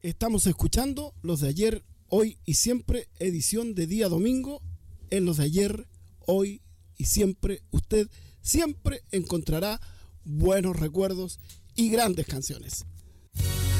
Estamos escuchando Los de Ayer, Hoy y Siempre, edición de día domingo. En Los de Ayer, Hoy y Siempre, usted siempre encontrará buenos recuerdos y grandes canciones.